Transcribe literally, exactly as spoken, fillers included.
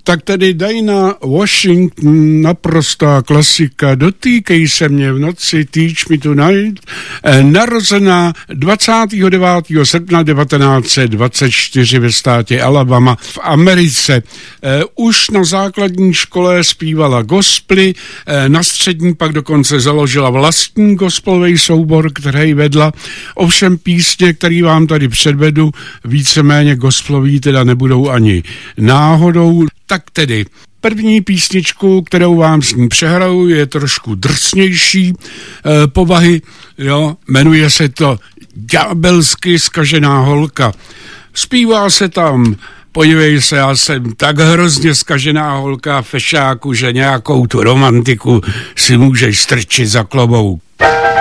Tak tedy Dinah Washington, naprostá klasika, dotýkej se mě v noci, Teach Me Tonight, narozená dvacátého devátého srpna devatenáct set dvacet čtyři ve státě Alabama v Americe. Už na základní škole zpívala gospely, na střední pak dokonce založila vlastní gospelový soubor, který vedla. Ovšem písně, který vám tady předvedu, víceméně gospelový teda nebudou ani náhodou. Tak tedy první písničku, kterou vám s ní přehraju, je trošku drsnější eh, povahy, jo, jmenuje se to Ďábelsky zkažená holka. Zpívá se tam: podívej se, já jsem tak hrozně zkažená holka v fešáku, že nějakou tu romantiku si můžeš strčit za klobouk.